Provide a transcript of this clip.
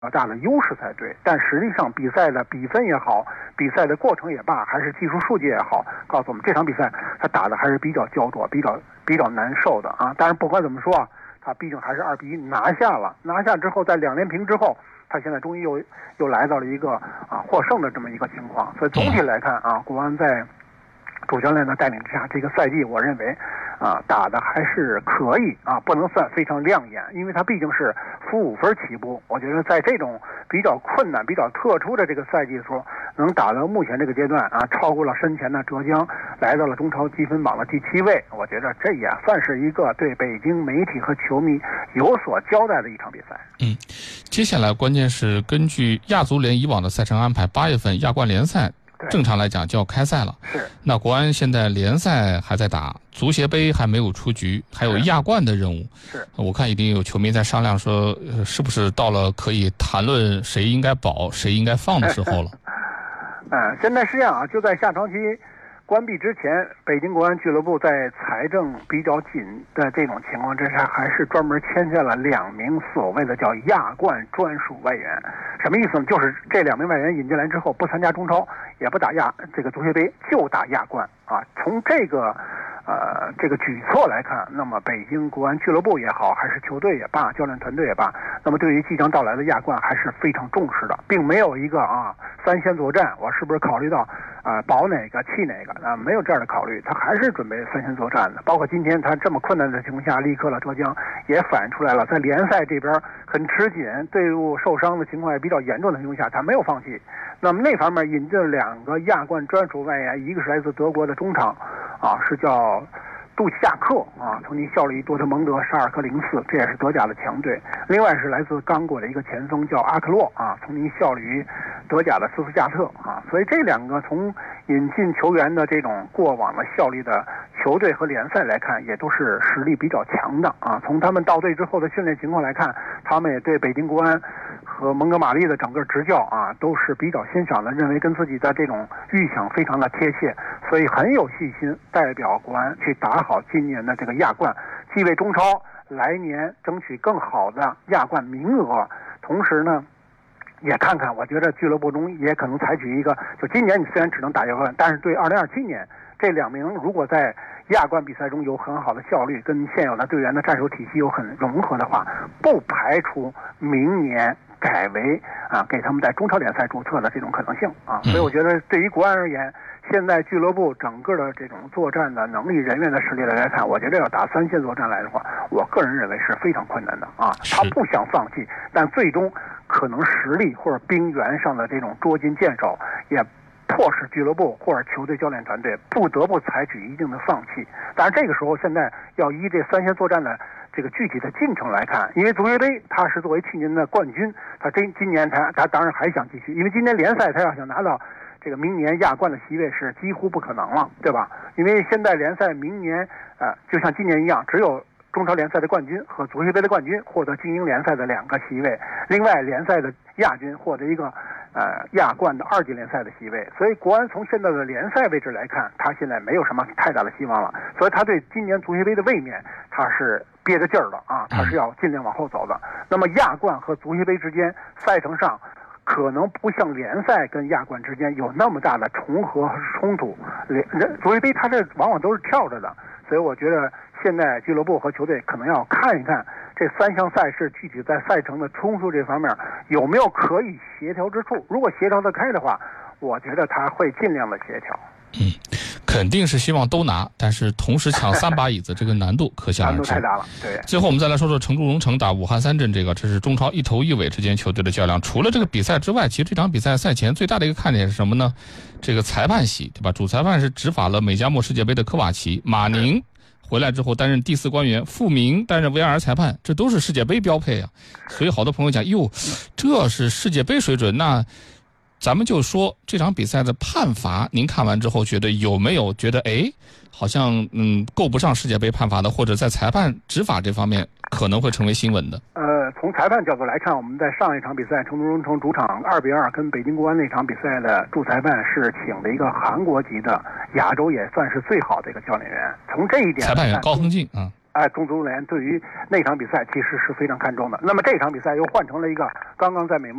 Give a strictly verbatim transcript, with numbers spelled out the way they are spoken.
大的优势才对。但实际上比赛的比分也好，比赛的过程也罢，还是技术数据也好，告诉我们这场比赛他打的还是比较焦灼，比较比较难受的啊。但是不管怎么说啊，他毕竟还是二比一拿下了。拿下之后，在两连平之后，他现在终于又又来到了一个啊获胜的这么一个情况。所以总体来看啊，国安在主教练的带领之下，这个赛季我认为啊打的还是可以啊，不能算非常亮眼，因为他毕竟是负五分起步。我觉得在这种比较困难、比较特殊的这个赛季的时候，能打到目前这个阶段啊，超过了身前的浙江，来到了中超积分榜的第七位。我觉得这也算是一个对北京媒体和球迷有所交代的一场比赛。 嗯，接下来关键是根据亚足联以往的赛程安排，八月份亚冠联赛正常来讲就要开赛了。 是。 那国安现在联赛还在打，足协杯还没有出局，还有亚冠的任务。 是。 我看一定有球迷在商量说，呃、是不是到了可以谈论谁应该保、谁应该放的时候了。 嗯，现在是这样啊，就在下场期关闭之前，北京国安俱乐部在财政比较紧的这种情况之下，还是专门签下了两名所谓的叫亚冠专属外援。什么意思呢？就是这两名外援引进来之后，不参加中超，也不打亚这个足协杯，就打亚冠啊。从这个呃这个举措来看，那么北京国安俱乐部也好，还是球队也罢，教练团队也罢，那么对于即将到来的亚冠还是非常重视的，并没有一个啊三线作战，我是不是考虑到啊、呃、保哪个弃哪个啊？没有这样的考虑，他还是准备三线作战的。包括今天他这么困难的情况下，力克了浙江，也反映出来了，在联赛这边很吃紧，队伍受伤的情况也比较严重的情况下，他没有放弃。那么那方面引进两个亚冠专属外援，一个是来自德国的中场啊，是叫杜齐亚克啊，曾经效力于多特蒙德、沙尔克零四，这也是德甲的强队。另外是来自刚果的一个前锋叫阿克洛啊，曾经效力于德甲的斯图加特啊。所以这两个从引进球员的这种过往的效力的球队和联赛来看，也都是实力比较强的啊。从他们到队之后的训练情况来看，他们也对北京国安和蒙哥马利的整个执教啊都是比较欣赏的，认为跟自己的这种预想非常的贴切，所以很有信心代表国安去打好今年的这个亚冠，既为中超来年争取更好的亚冠名额，同时呢也看看，我觉得俱乐部中也可能采取一个，就今年你虽然只能打亚冠，但是对二零二七年这两名如果在亚冠比赛中有很好的效率，跟现有的队员的战术体系有很融合的话，不排除明年改为啊给他们在中超联赛注册的这种可能性啊。所以我觉得对于国安而言，现在俱乐部整个的这种作战的能力、人员的实力来看，我觉得要打三线作战来的话，我个人认为是非常困难的啊。他不想放弃，但最终可能实力或者兵源上的这种捉襟见肘，也迫使俱乐部或者球队教练团队不得不采取一定的放弃。当然这个时候现在要依这三线作战的这个具体的进程来看，因为足协杯他是作为去年的冠军，他今今年他他当然还想继续，因为今年联赛他要想拿到这个明年亚冠的席位是几乎不可能了，对吧？因为现在联赛明年呃就像今年一样，只有中超联赛的冠军和足协杯的冠军获得精英联赛的两个席位，另外联赛的亚军获得一个呃亚冠的二级联赛的席位。所以国安从现在的联赛位置来看，他现在没有什么太大的希望了，所以他对今年足协杯的卫冕他是憋着劲儿的啊，他是要尽量往后走的。那么亚冠和足协杯之间赛程上可能不像联赛跟亚冠之间有那么大的重合和冲突，足协杯它这往往都是跳着的，所以我觉得现在俱乐部和球队可能要看一看这三项赛事具体在赛程的冲突这方面有没有可以协调之处。如果协调得开的话，我觉得他会尽量的协调。 嗯，肯定是希望都拿，但是同时抢三把椅子，这个难度可想而知。 难度太大了。对。 最后我们再来说说成都蓉城打武汉三镇这个，这是中超一头一尾之间球队的较量。除了这个比赛之外，其实这场比赛赛前最大的一个看点是什么呢？这个裁判席，对吧？主裁判是执法了美加墨世界杯的科瓦奇，马宁回来之后担任第四官员，傅明担任 V R 裁判，这都是世界杯标配啊。所以好多朋友讲，哟，这是世界杯水准，那咱们就说这场比赛的判罚，您看完之后觉得有没有觉得哎，好像嗯够不上世界杯判罚的，或者在裁判执法这方面可能会成为新闻的？ 呃，从裁判角度来看，我们在上一场比赛成都蓉城主场二比二跟北京国安那场比赛的主裁判是请了一个韩国籍的，亚洲也算是最好的一个教练员。从这一点， 裁判员高亨进啊。 哎，中足联对于那场比赛其实是非常看重的。那么这场比赛又换成了一个刚刚在美